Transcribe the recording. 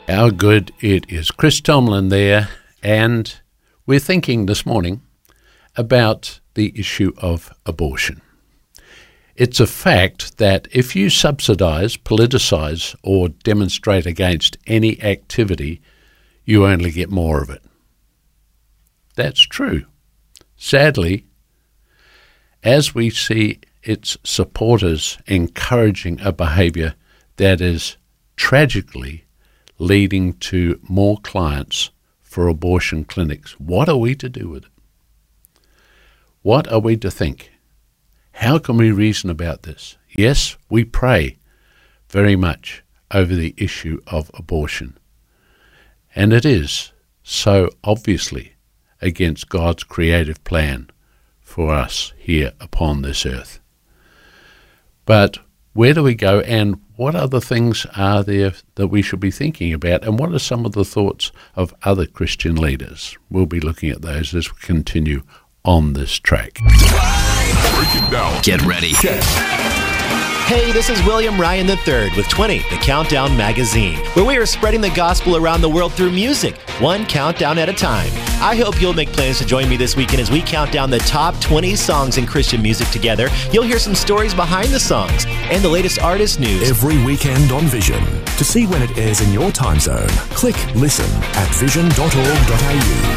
How good it is. Chris Tomlin there, and we're thinking this morning about the issue of abortion. It's a fact that if you subsidise, politicise or demonstrate against any activity, you only get more of it. That's true. Sadly, as we see its supporters encouraging a behaviour that is tragically leading to more clients for abortion clinics, what are we to do with it? What are we to think? How can we reason about this? Yes, we pray very much over the issue of abortion. And it is so obviously against God's creative plan for us here upon this earth. But where do we go, and what other things are there that we should be thinking about, and what are some of the thoughts of other Christian leaders? We'll be looking at those as we continue on this track. Break it down. Get ready. Hey, this is William Ryan III with 20, the Countdown Magazine, where we are spreading the gospel around the world through music, one countdown at a time. I hope you'll make plans to join me this weekend as we count down the top 20 songs in Christian music together. You'll hear some stories behind the songs and the latest artist news. Every weekend on Vision. To see when it airs in your time zone, click listen at vision.org.au.